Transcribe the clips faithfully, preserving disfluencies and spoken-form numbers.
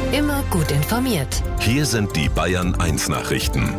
Immer gut informiert. Hier sind die Bayern eins Nachrichten.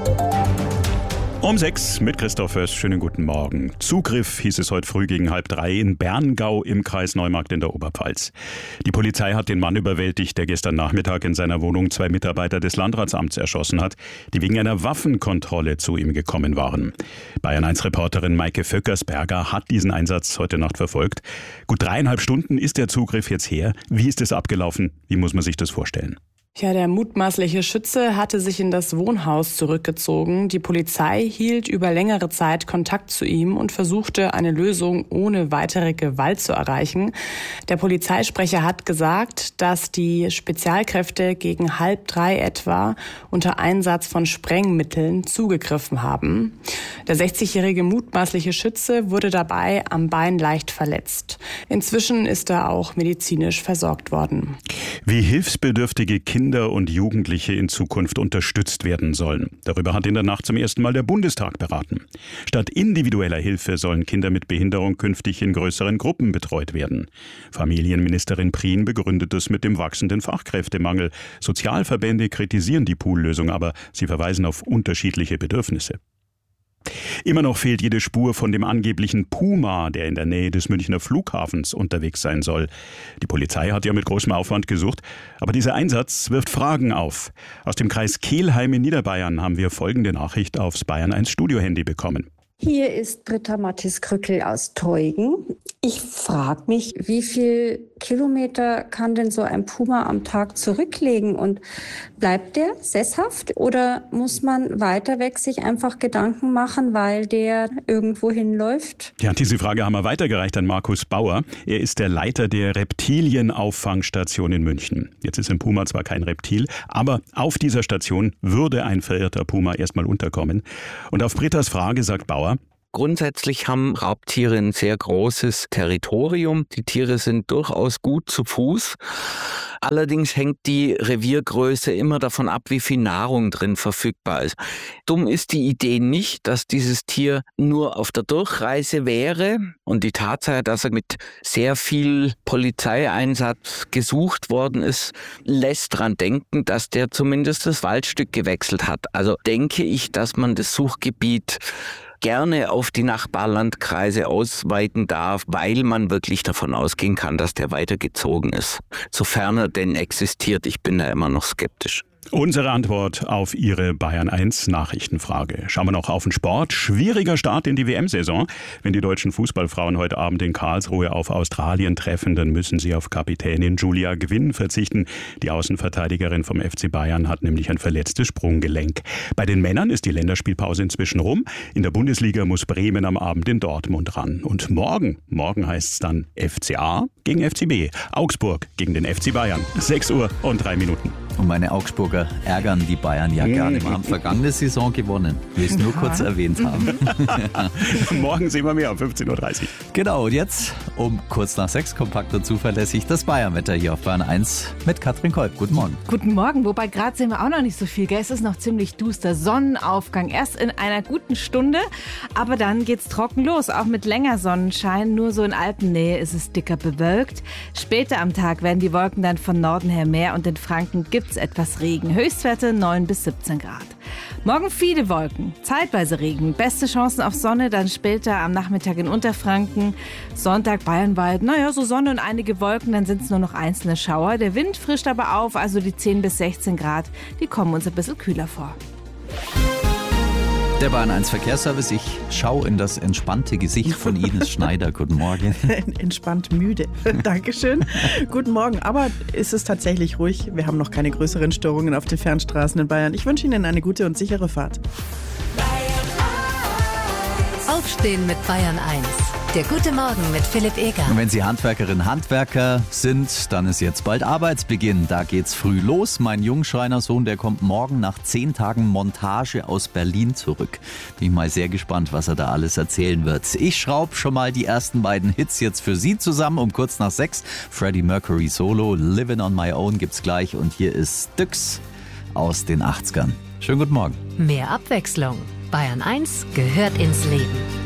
Um sechs mit Christoph Föß. Schönen guten Morgen. Zugriff hieß es heute früh gegen halb drei in Berngau im Kreis Neumarkt in der Oberpfalz. Die Polizei hat den Mann überwältigt, der gestern Nachmittag in seiner Wohnung zwei Mitarbeiter des Landratsamts erschossen hat, die wegen einer Waffenkontrolle zu ihm gekommen waren. Bayern eins Reporterin Maike Vöckersberger hat diesen Einsatz heute Nacht verfolgt. Gut dreieinhalb Stunden ist der Zugriff jetzt her. Wie ist es abgelaufen? Wie muss man sich das vorstellen? Ja, der mutmaßliche Schütze hatte sich in das Wohnhaus zurückgezogen. Die Polizei hielt über längere Zeit Kontakt zu ihm und versuchte, eine Lösung ohne weitere Gewalt zu erreichen. Der Polizeisprecher hat gesagt, dass die Spezialkräfte gegen halb drei etwa unter Einsatz von Sprengmitteln zugegriffen haben. Der sechzigjährige mutmaßliche Schütze wurde dabei am Bein leicht verletzt. Inzwischen ist er auch medizinisch versorgt worden. Wie hilfsbedürftige Kinder Kinder und Jugendliche in Zukunft unterstützt werden sollen. Darüber hat in der Nacht zum ersten Mal der Bundestag beraten. Statt individueller Hilfe sollen Kinder mit Behinderung künftig in größeren Gruppen betreut werden. Familienministerin Prien begründet es mit dem wachsenden Fachkräftemangel. Sozialverbände kritisieren die Poollösung, aber sie verweisen auf unterschiedliche Bedürfnisse. Immer noch fehlt jede Spur von dem angeblichen Puma, der in der Nähe des Münchner Flughafens unterwegs sein soll. Die Polizei hat ja mit großem Aufwand gesucht, aber dieser Einsatz wirft Fragen auf. Aus dem Kreis Kelheim in Niederbayern haben wir folgende Nachricht aufs Bayern eins Studiohandy bekommen. Hier ist Britta Mattis-Krückel aus Teugen. Ich frage mich, wie viel Kilometer kann denn so ein Puma am Tag zurücklegen? Und bleibt der sesshaft oder muss man weiter weg sich einfach Gedanken machen, weil der irgendwo hinläuft? Ja, diese Frage haben wir weitergereicht an Markus Bauer. Er ist der Leiter der Reptilienauffangstation in München. Jetzt ist ein Puma zwar kein Reptil, aber auf dieser Station würde ein verirrter Puma erstmal unterkommen. Und auf Brittas Frage sagt Bauer: Grundsätzlich haben Raubtiere ein sehr großes Territorium. Die Tiere sind durchaus gut zu Fuß. Allerdings hängt die Reviergröße immer davon ab, wie viel Nahrung drin verfügbar ist. Dumm ist die Idee nicht, dass dieses Tier nur auf der Durchreise wäre. Und die Tatsache, dass er mit sehr viel Polizeieinsatz gesucht worden ist, lässt daran denken, dass der zumindest das Waldstück gewechselt hat. Also denke ich, dass man das Suchgebiet gerne auf die Nachbarlandkreise ausweiten darf, weil man wirklich davon ausgehen kann, dass der weitergezogen ist. Sofern er denn existiert, ich bin da immer noch skeptisch. Unsere Antwort auf Ihre Bayern eins Nachrichtenfrage. Schauen wir noch auf den Sport. Schwieriger Start in die W M-Saison. Wenn die deutschen Fußballfrauen heute Abend in Karlsruhe auf Australien treffen, dann müssen sie auf Kapitänin Julia Gwynn verzichten. Die Außenverteidigerin vom F C Bayern hat nämlich ein verletztes Sprunggelenk. Bei den Männern ist die Länderspielpause inzwischen rum. In der Bundesliga muss Bremen am Abend in Dortmund ran. Und morgen, morgen heißt es dann F C A gegen F C B. Augsburg gegen den F C Bayern. sechs Uhr und drei Minuten. Und meine Augsburger ärgern die Bayern ja gerne. Wir haben vergangene Saison gewonnen. Wir es nur kurz erwähnt haben. Morgen sehen wir mehr um fünfzehn Uhr dreißig. Genau, und jetzt um kurz nach sechs kompakt und zuverlässig das Bayernwetter hier auf Bayern eins mit Katrin Kolb. Guten Morgen. Guten Morgen, wobei gerade sehen wir auch noch nicht so viel. Gell? Es ist noch ziemlich duster. Sonnenaufgang erst in einer guten Stunde, aber dann geht's trocken los. Auch mit länger Sonnenschein. Nur so in Alpennähe ist es dicker bewölkt. Später am Tag werden die Wolken dann von Norden her mehr und in Franken gibt etwas Regen. Höchstwerte neun bis siebzehn Grad. Morgen viele Wolken, zeitweise Regen. Beste Chancen auf Sonne dann später am Nachmittag in Unterfranken. Sonntag bayernweit, naja, so Sonne und einige Wolken, dann sind es nur noch einzelne Schauer. Der Wind frischt aber auf, also die zehn bis sechzehn Grad, die kommen uns ein bisschen kühler vor. Der Bayern eins Verkehrsservice. Ich schaue in das entspannte Gesicht von Ines Schneider. Guten Morgen. Entspannt müde. Dankeschön. Guten Morgen. Aber ist es tatsächlich ruhig? Wir haben noch keine größeren Störungen auf den Fernstraßen in Bayern. Ich wünsche Ihnen eine gute und sichere Fahrt. Aufstehen mit Bayern eins. Der gute Morgen mit Philipp Eger. Und wenn Sie Handwerkerin, Handwerker sind, dann ist jetzt bald Arbeitsbeginn. Da geht's früh los. Mein Jungschreinersohn, der kommt morgen nach zehn Tagen Montage aus Berlin zurück. Bin ich mal sehr gespannt, was er da alles erzählen wird. Ich schraube schon mal die ersten beiden Hits jetzt für Sie zusammen um kurz nach sechs. Freddie Mercury Solo, Living on My Own gibt's gleich. Und hier ist Styx aus den achtzigern. Schönen guten Morgen. Mehr Abwechslung. Bayern eins gehört ins Leben.